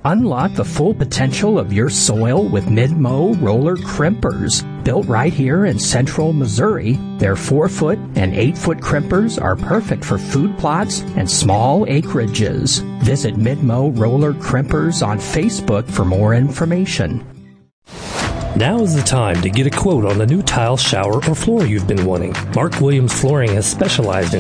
Unlock the full potential of your soil with Midmo roller crimpers. Built right here in central Missouri, their 4-foot and 8-foot crimpers are perfect for food plots and small acreages. Visit Midmo Roller Crimpers on Facebook for more information. Now is the time to get a quote on the new tile, shower, or floor you've been wanting. Mark Williams Flooring has specialized in